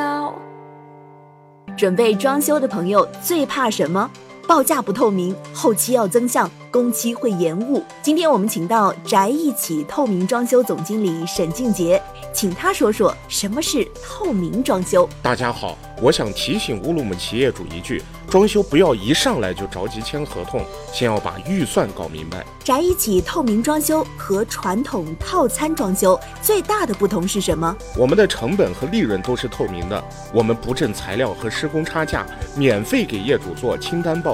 要。 准备装修的朋友最怕什么？报价不透明，后期要增项，工期会延误。今天我们请到宅一起透明装修总经理沈静杰，请他说说什么是透明装修。 大家好，我想提醒乌鲁木齐业主一句，装修不要一上来就着急签合同，先要把预算搞明白。 宅一起透明装修和传统套餐装修最大的不同是什么？ 我们的成本和利润都是透明的，我们不挣材料和施工差价，免费给业主做清单报